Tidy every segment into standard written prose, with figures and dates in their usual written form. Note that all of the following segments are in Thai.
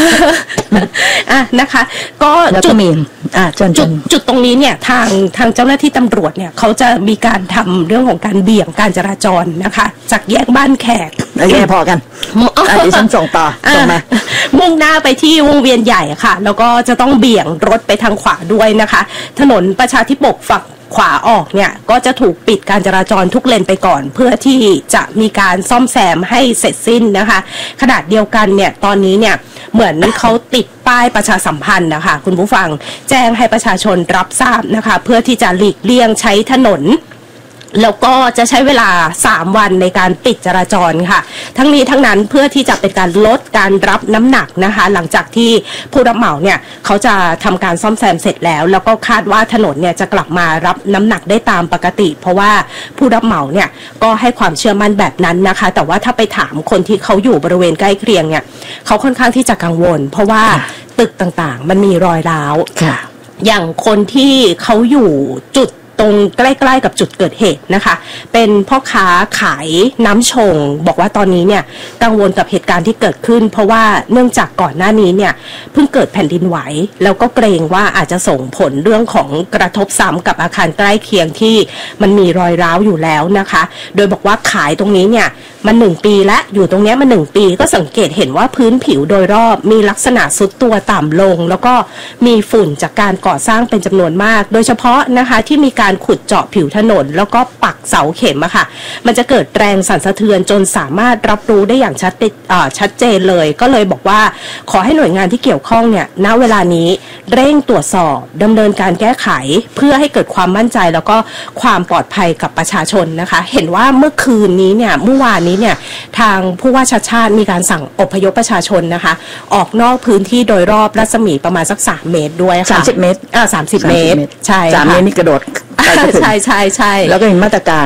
นะคะก็จุดตรงนี้เนี่ยทางเจ้าหน้าที่ตำรวจเนี่ยเขาจะมีการทำเรื่องของการเบี่ยงการจราจรนะคะจากแยกบ้านแขกแยกพอกันดิฉันส่งต่อส่งมามุ่งหน้าไปที่วงเวียนใหญ่ค่ะแล้วก็จะต้องเบี่ยงรถไปทางขวาด้วยนะคะถนนประชาธิปกฝั่งขวาออกเนี่ยก็จะถูกปิดการจราจรทุกเลนไปก่อนเพื่อที่จะมีการซ่อมแซมให้เสร็จสิ้นนะคะขนาดเดียวกันเนี่ยตอนนี้เนี่ยเหมือนเขาติดป้ายประชาสัมพันธ์นะคะคุณผู้ฟังแจ้งให้ประชาชนรับทราบนะคะเพื่อที่จะหลีกเลี่ยงใช้ถนนแล้วก็จะใช้เวลา3วันในการปิดจราจรค่ะทั้งนี้ทั้งนั้นเพื่อที่จะเป็นการลดการรับน้ำหนักนะคะหลังจากที่ผู้รับเหมาเนี่ยเขาจะทำการซ่อมแซมเสร็จแล้วก็คาดว่าถนนเนี่ยจะกลับมารับน้ำหนักได้ตามปกติเพราะว่าผู้รับเหมาเนี่ยก็ให้ความเชื่อมั่นแบบนั้นนะคะแต่ว่าถ้าไปถามคนที่เขาอยู่บริเวณใกล้เคียงเนี่ยเขาค่อนข้างที่จะกังวลเพราะว่าตึกต่างๆมันมีรอยร้าวอย่างคนที่เขาอยู่จุดตรงใกล้ๆกับจุดเกิดเหตุนะคะเป็นพ่อค้าขายน้ำชงบอกว่าตอนนี้เนี่ยกังวลกับเหตุการณ์ที่เกิดขึ้นเพราะว่าเนื่องจากก่อนหน้านี้เนี่ยเพิ่งเกิดแผ่นดินไหวแล้วก็เกรงว่าอาจจะส่งผลเรื่องของกระทบซ้ำกับอาคารใกล้เคียงที่มันมีรอยร้าวอยู่แล้วนะคะโดยบอกว่าขายตรงนี้เนี่ยมัน1 ปีและอยู่ตรงนี้มา1 ปีก็สังเกตเห็นว่าพื้นผิวโดยรอบมีลักษณะซุดตัวต่ำลงแล้วก็มีฝุ่นจากการก่อสร้างเป็นจำนวนมากโดยเฉพาะนะคะที่มีการขุดเจาะผิวถนนแล้วก็ปักเสาเข็มอะค่ะมันจะเกิดแรงสั่นสะเทือนจนสามารถรับรู้ได้อย่างชัดเจนเลยก็เลยบอกว่าขอให้หน่วยงานที่เกี่ยวข้องเนี่ยณเวลานี้เร่งตรวจสอบดำเนินการแก้ไขเพื่อให้เกิดความมั่นใจแล้วก็ความปลอดภัยกับประชาชนนะคะเห็นว่าเมื่อคืนนี้เนี่ยเมื่อวานนี้เนี่ยทางผู้ว่าชาติชาติมีการสั่งอพยพประชาชนนะคะออกนอกพื้นที่โดยรอบรัศมีประมาณสัก3 เมตรด้วยค่ะ 30 เมตร 30 เมตรใช่ 3 เมตรนี่กระโดดใช่แล้วก็มีมาตรการ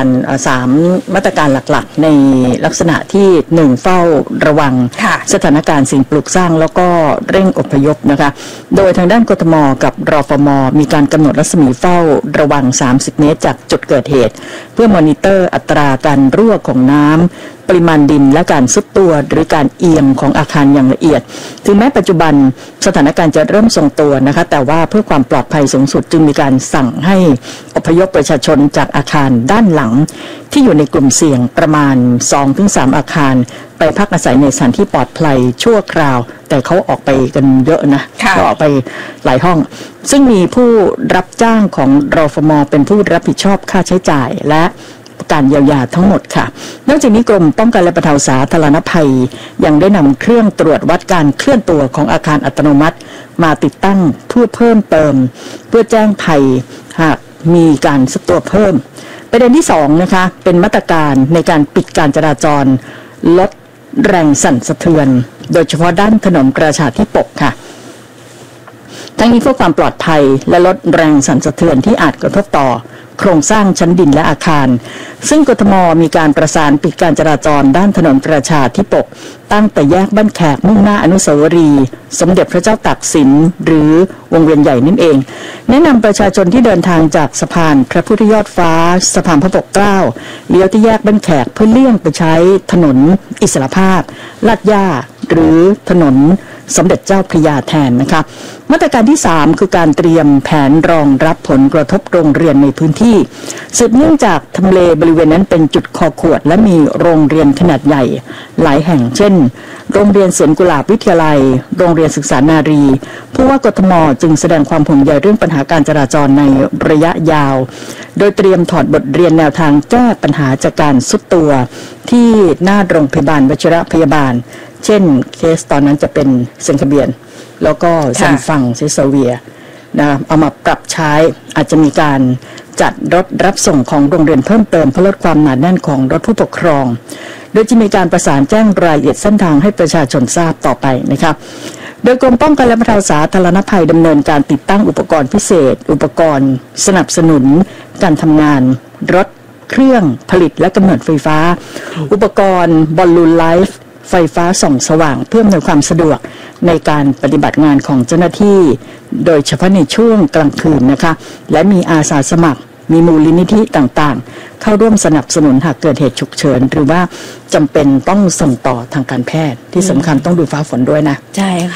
3 มาตรการหลักๆในลักษณะที่1เฝ้าระวังสถานการณ์สิ่งปลูกสร้างแล้วก็เร่งอพยพนะคะโดยทางด้านกทมกับรฟมมีการกำหนดรัศมีเฝ้าระวัง30 เมตรจากจุดเกิดเหตุเพื่อมอนิเตอร์อัตราการรั่วของน้ำปริมาณดินและการซุดตัวหรือการเอียงของอาคารอย่างละเอียดถึงแม้ปัจจุบันสถานการณ์จะเริ่มทรงตัวนะคะแต่ว่าเพื่อความปลอดภัยสูงสุดจึงมีการสั่งให้อพยพประชาชนจากอาคารด้านหลังที่อยู่ในกลุ่มเสี่ยงประมาณ 2-3 อาคารไปพักอาศัยในสถานที่ปลอดภัยชั่วคราวแต่เขาออกไปกันเยอะนะก็ออกไปหลายห้องซึ่งมีผู้รับจ้างของรฟมเป็นผู้รับผิดชอบค่าใช้จ่ายและการเยียวยาทั้งหมดค่ะนอกจากนี้กรมป้องกันและบรรเทาสาธารณภัยยังได้นำเครื่องตรวจวัดการเคลื่อนตัวของอาคารอัตโนมัติมาติดตั้งเพื่อเพิ่มเติมเพื่อแจ้งภัยหากมีการซุดตัวเพิ่มประเด็นที่2นะคะเป็นมาตรการในการปิดการจราจรลดแรงสั่นสะเทือนโดยเฉพาะด้านถนนประชาธิปกค่ะทั้งนี้เพื่อความปลอดภัยและลดแรงสั่นสะเทือนที่อาจกระทบต่อโครงสร้างชั้นดินและอาคารซึ่งกทมมีการประสานปิดการจราจรด้านถนนประชาธิปกตั้งแต่แยกบ้านแขกมุ่งหน้าอนุสาวรีย์สมเด็จพระเจ้าตากสินหรือวงเวียนใหญ่นั่นเองแนะนำประชาชนที่เดินทางจากสะพานพระพุทธยอดฟ้าสะพานพระปกเกล้าเลี้ยวที่แยกบ้านแขกเพื่อเลี่ยงไปใช้ถนนอิสรภาพลาดย่าหรือถนนสมเด็จเจ้าพระยาแทนนะคะมาตรการที่3คือการเตรียมแผนรองรับผลกระทบโรงเรียนในพื้นที่สืบเนื่องจากทำเลบริเวณนั้นเป็นจุดคอขวดและมีโรงเรียนขนาดใหญ่หลายแห่งเช่นโรงเรียนสวนกุหลาบวิทยาลัยโรงเรียนศึกษานารีผู้ว่ากทมจึงแสดงความห่วงใยเรื่องปัญหาการจราจรในระยะยาวโดยเตรียมถอดบทเรียนแนวทางแก้ปัญหาจากการซุดตัวที่หน้าโรงพยาบาลวชิรพยาบาลเช่นเคสตอนนั้นจะเป็นเซนคาเบียนแล้วก็ซันฟังเซซาเวียนะเอามาปรับใช้อาจจะมีการจัดรถรับส่งของโรงเรียนเพิ่มเติมเพื่อลดความหนาแน่นของรถผู้ปกครองโดยจะมีการประสานแจ้งรายละเอียดเส้นทางให้ประชาชนทราบต่อไปนะครับโดยกรมป้องกันและบรรเทาสาธารณภัยดำเนินการติดตั้งอุปกรณ์พิเศษอุปกรณ์สนับสนุนการทำงานรถเครื่องผลิตและกำเนิดไฟฟ้าอุปกรณ์บอลลูนไลฟ์ไฟฟ้าส่องสว่างเพื่ออำนวยความสะดวกในการปฏิบัติงานของเจ้าหน้าที่โดยเฉพาะในช่วงกลางคืนนะคะและมีอาสาสมัครมีมูลนิธิต่างๆเข้าร่วมสนับสนุนหากเกิดเหตุฉุกเฉินหรือว่าจำเป็นต้องส่งต่อทางการแพทย์ที่สำคัญต้องดูฟ้าฝนด้วยนะใช่